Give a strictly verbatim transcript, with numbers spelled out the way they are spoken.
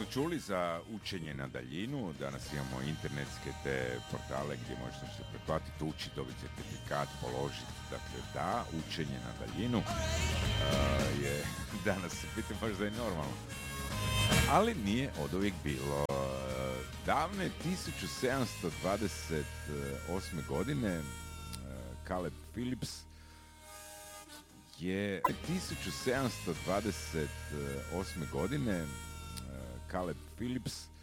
čuli za učenje na daljinu? Danas imamo internetske te portale gdje možete se pretplatiti, učiti, dobiti certifikat, položiti. Dakle, da, učenje na daljinu uh, je danas biti možda i normalno. Ali nije od uvijek bilo. Davne tisuću sedamsto dvadeset osme. godine Caleb Phillips je tisuću sedamsto dvadeset osme. godine Caleb Phillips